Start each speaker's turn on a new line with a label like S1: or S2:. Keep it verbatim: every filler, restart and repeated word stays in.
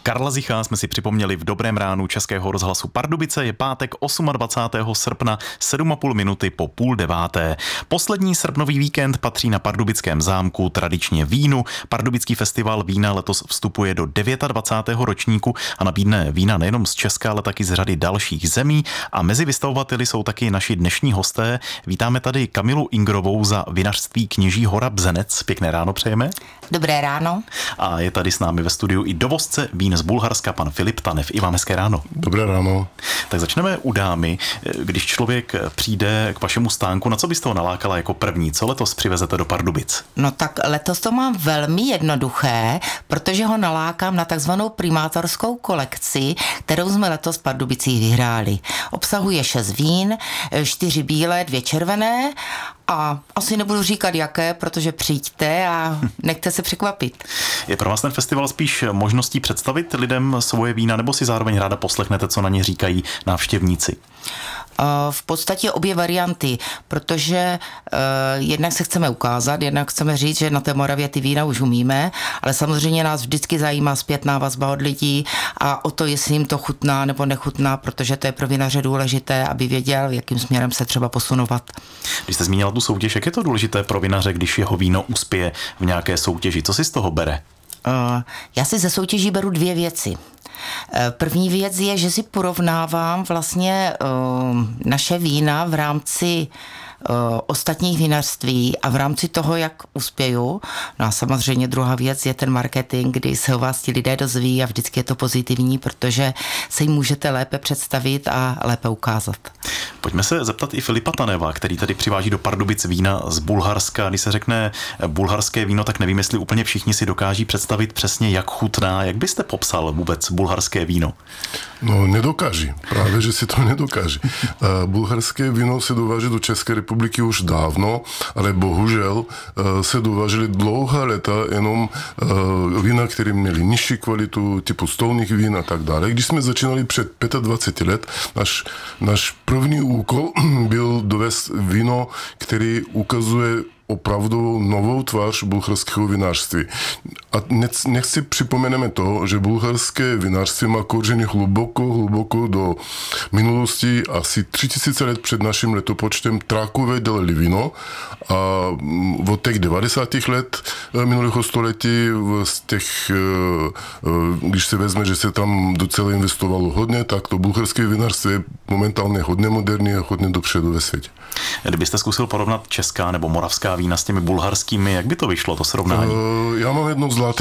S1: Karla Zicha jsme si připomněli v Dobrém ránu Českého rozhlasu Pardubice. Je pátek dvacátého osmého srpna, sedm a půl minuty po půl deváté. Poslední srpnový víkend patří na Pardubickém zámku tradičně vínu. Pardubický festival vína letos vstupuje do dvacátého devátého ročníku a nabídne vína nejenom z Česka, ale taky z řady dalších zemí. A mezi vystavovateli jsou taky naši dnešní hosté. Vítáme tady Kamilu Ingrovou za vinařství Kněží Hora Bzenec. Pěkné ráno přejeme.
S2: Dobré ráno.
S1: A je tady s námi ve studiu i dovozce vín z Bulharska, pan Filip Tanev. I vám hezké ráno.
S3: Dobré ráno.
S1: Tak začneme u dámy. Když člověk přijde k vašemu stánku, na co byste ho nalákala jako první? Co letos přivezete do Pardubic?
S2: No tak letos to mám velmi jednoduché, protože ho nalákám na takzvanou primátorskou kolekci, kterou jsme letos v Pardubicích vyhráli. Obsahuje šest vín, čtyři bílé, dvě červené a asi nebudu říkat jaké, protože přijďte a nechte se překvapit.
S1: Je pro vás ten festival spíš možností představit lidem svoje vína, nebo si zároveň ráda poslechnete, co na ně říkají návštěvníci?
S2: V podstatě obě varianty, protože uh, jednak se chceme ukázat, jednak chceme říct, že na té Moravě ty vína už umíme, ale samozřejmě nás vždycky zajímá zpětná vazba od lidí a o to, jestli jim to chutná nebo nechutná, protože to je pro vinaře důležité, aby věděl, jakým směrem se třeba posunovat.
S1: Když jste zmínila tu soutěž, jak je to důležité pro vinaře, když jeho víno uspěje v nějaké soutěži? Co si z toho bere?
S2: Uh, já si ze soutěží beru dvě věci. První věc je, že si porovnávám vlastně uh, naše vína v rámci uh, ostatních vinařství a v rámci toho, jak uspěju. No a samozřejmě druhá věc je ten marketing, kdy se o vás ti lidé dozví a vždycky je to pozitivní, protože se jim můžete lépe představit a lépe ukázat.
S1: Pojďme se zeptat i Filipa Taneva, který tady přiváží do Pardubic vína z Bulharska. Když se řekne bulharské víno, tak nevím, jestli úplně všichni si dokáží představit přesně, jak chutná. Jak byste popsal vůbec bulharské víno?
S3: No, nedokáží. Právě, že si to nedokáží. Bulharské víno se dováží do České republiky už dávno, ale bohužel se dovážely dlouhá léta jenom vína, které měly nižší kvalitu, typu stolních vín a tak dále. Když jsme začínali před dvaceti pěti let, náš, náš první úkol byl dovést víno, který ukazuje opravdovou novou tvář bulharského vinařství. A nech si připomeneme to, že bulharské vinařství má kořeny hluboko, hluboko do minulosti. Asi tři tisíce let před naším letopočtem Trákové dělali víno a od těch devadesátých let minulého století, z těch, když se vezme, že se tam docela investovalo hodně, tak to bulharské vinařství je momentálně hodně moderní a hodně dopředu ve světě.
S1: Kdybyste zkusil porovnat česká nebo moravská vína s těmi bulharskými, jak by to vyšlo, to srovnání?
S3: Já mám jedno zlaté